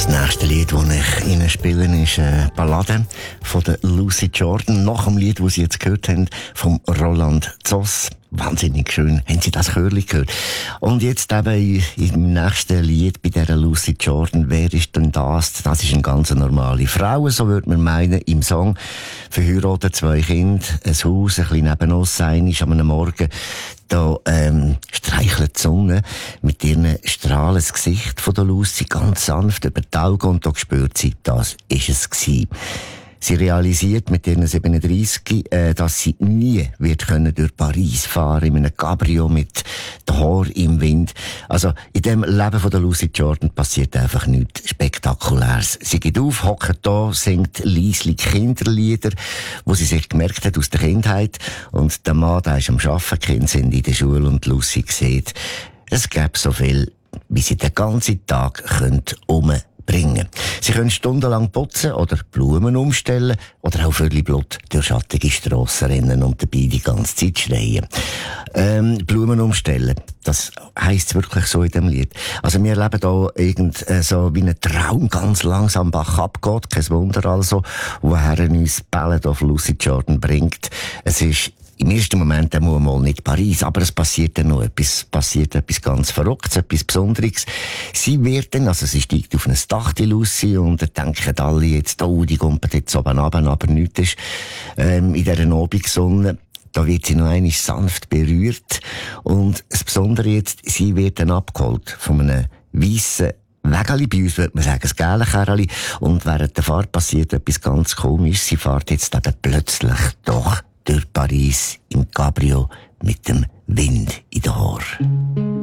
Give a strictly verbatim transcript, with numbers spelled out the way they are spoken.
nächste Lied, das ich Ihnen spielen, ist eine Ballade von der Lucy Jordan. Nach dem Lied, das Sie jetzt gehört haben, vom Roland Zoss. Wahnsinnig schön. Haben Sie das Chörli gehört? Und jetzt eben im nächsten Lied bei dieser Lucy Jordan. Wer ist denn das? Das ist eine ganz normale Frau, so würde man meinen, im Song. Verheiratet, zwei Kinder, ein Haus, ein bisschen neben uns sein, ist am Morgen. Da ähm, streichelt die Sonne mit ihren Strahlen das Gesicht von der Lucy ganz sanft über die Augen und da spürt sie, das ist es gewesen. Sie realisiert mit ihren siebenunddreissig, äh, dass sie nie wird können durch Paris fahren in einem Cabrio mit den Haaren im Wind. Also in dem Leben von der Lucy Jordan passiert einfach nichts Spektakuläres. Sie geht auf, hockt da, singt leislich Kinderlieder, wo sie sich gemerkt hat aus der Kindheit. Und der Mann, der ist am Arbeiten, Kinder sind in der Schule und Lucy sieht, es gäbe so viel, wie sie den ganzen Tag umbringen bringen. Sie können stundenlang putzen oder Blumen umstellen oder auch völlig Blut durch schattige Strassen rennen und dabei die ganze Zeit schreien. Ähm, Blumen umstellen, das heisst wirklich so in dem Lied. Also wir erleben da irgend äh, so wie ein Traum ganz langsam Bach abgeht, kein Wunder also, woher uns Ballad of Lucy Jordan bringt. Es ist im ersten Moment einmal mal nicht Paris, aber es passiert dann noch etwas, passiert etwas ganz Verrücktes, etwas Besonderes. Sie wird dann, also sie steigt auf ein Dach, die Lucy, und da denken alle jetzt, oh, die kommt jetzt oben runter, aber nichts ist, ähm, in dieser Abendsonne. Da wird sie noch einmal sanft berührt. Und das Besondere jetzt, sie wird dann abgeholt von einem weissen Wägeli, bei uns würde man sagen, das gelbe Kerli. Und während der Fahrt passiert etwas ganz Komisches. Sie fährt jetzt eben plötzlich doch durch Paris im Cabrio mit dem Wind in den Haaren.